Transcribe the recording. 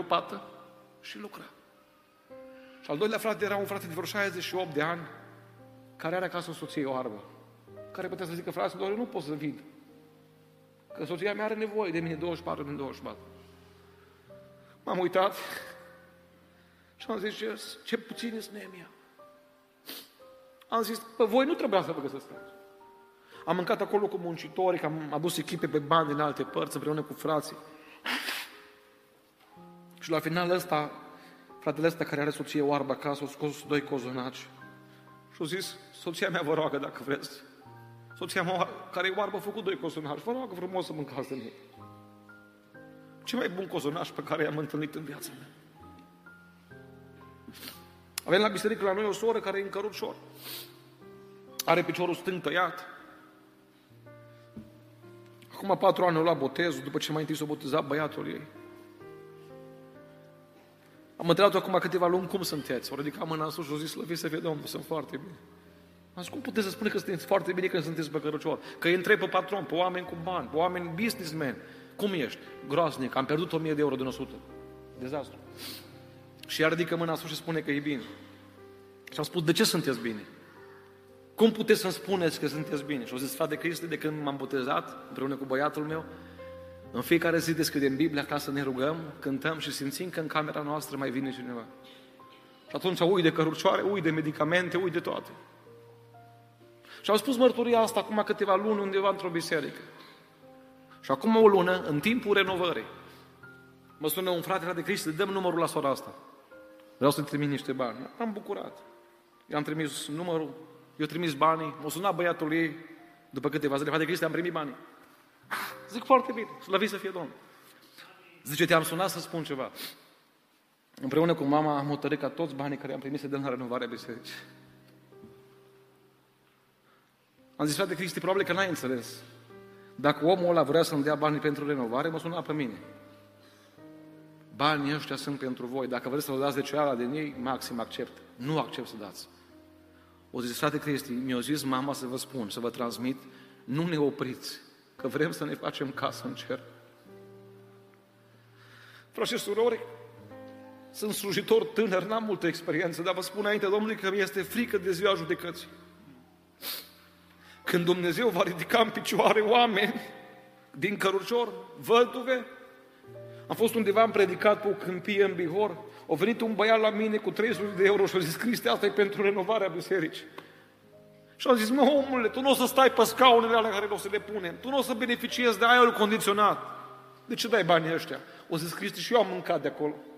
lopată și lucra. Și al doilea frate era un frate de vreo 68 de ani, care are acasă o soție oarbă, care putea să zică, frate, doar eu nu pot să vin, că soția mea are nevoie de mine 24 din 24. M-am uitat și am zis, ce puțin e Neemia. Am zis, voi nu trebuia să vă găsesc aici. Am mâncat acolo cu muncitori, că am adus echipe pe bani din alte părți, împreună cu frații. Și la final ăsta, fratele ăsta care are soție oarbă acasă, a scos 2 cozonaci. Și a zis, soția mea vă roagă dacă vreți. Soția mea care e oarbă a făcut 2 cozonaci, vă roagă frumos să mâncați din ei. Ce mai bun cozonaș pe care i-am întâlnit în viața mea. Avem la biserică la noi o soră care e în cărucior. Are piciorul stâng tăiat. Acum 4 ani a luat botezul, după ce mai întâi s-a botezat băiatul ei. Am întrebat-o acum câteva luni, cum sunteți? O ridicat mâna în sus și a zis, slăviți să fie Domnul, sunt foarte bine. Am zis, cum puteți să spuneți că sunteți foarte bine când sunteți pe cărucior? Că îi întreb pe patron, pe oameni cu bani, pe oameni businessmen. Cum ești? Groaznic, am pierdut 1000 de euro din 100. Dezastru. Și ea ridică mâna sus și spune că e bine. Și am spus, de ce sunteți bine? Cum puteți să-mi spuneți că sunteți bine? Și au zis, frate Cristi, de când m-am botezat, împreună cu băiatul meu, în fiecare zi deschidem Biblia ca să ne rugăm, cântăm și simțim că în camera noastră mai vine cineva. Și atunci ui de cărucioare, ui de medicamente, ui de toate. Și am spus mărturia asta acum câteva luni undeva într-o biserică. Și acum o lună, în timpul renovării, mă sună un frate Cristi, dăm numărul la sora asta. Vreau să-i trimit niște bani. Am bucurat. I-am trimis numărul, eu trimis banii, m-a sunat băiatul ei, după câteva zile, frate Cristi, am primit banii. Zic, foarte bine, slăvit să fie Domnul. Zice, te-am sunat să spun ceva. Împreună cu mama am hotărât ca toți banii care am primit să dăm la renovarea bisericii. Am zis, frate Cristi, probabil că n-ai înțeles. Dacă omul ăla vrea să-mi dea banii pentru renovare, mă suna pe mine. Banii ăștia sunt pentru voi. Dacă vreți să vă dați de cealaltă din ei, maxim accept. Nu accept să dați. O zis, frate Cristi, mi-a zis mama să vă spun, să vă transmit, nu ne opriți, că vrem să ne facem casă în cer. Frați și surori, sunt slujitor tânăr, n-am multă experiență, dar vă spun înainte Domnului că mi este frică de ziua judecății. Când Dumnezeu va ridica în picioare oameni din cărucior, văduve. Am fost undeva, am predicat pe o câmpie în Bihor, a venit un băiat la mine cu 300 de euro și a zis, Cristi, asta e pentru renovarea bisericii. Și am zis, mă, omule, tu nu o să stai pe scaunele alea care o să le punem, tu nu o să beneficiezi de aerul condiționat. De ce dai banii ăștia? O zis, Cristi, și eu am mâncat de acolo.